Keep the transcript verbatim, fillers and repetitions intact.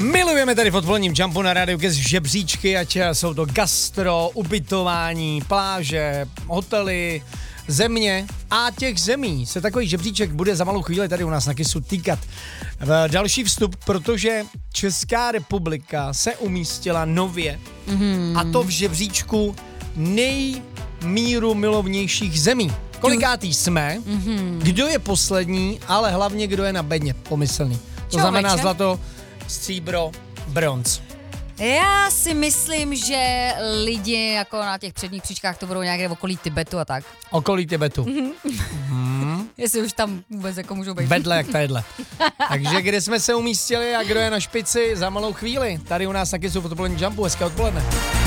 Milujeme tady v odpoledním Jumpu na rádiu Guess žebříčky, ať jsou to gastro, ubytování, pláže, hotely, země. A těch zemí se takový žebříček bude za malou chvíli tady u nás na Kissu týkat. Další vstup, protože Česká republika se umístila nově, mm. a to v žebříčku nejmíru milovnějších zemí. Kolikátý jsme, mm-hmm. kdo je poslední, ale hlavně kdo je na bedně pomyslný. To Čau, znamená večer. Zlato, stříbro, bronz. Já si myslím, že lidi jako na těch předních příčkách to budou nějaké v okolí Tibetu a tak. Okolí Tibetu. Mm. Jestli už tam vůbec jako můžou být. Bedle jak tadyhle. Takže kde jsme se umístili a kdo je na špici za malou chvíli? Tady u nás taky jsou v odpolední Jumpu. Hezké odpoledne.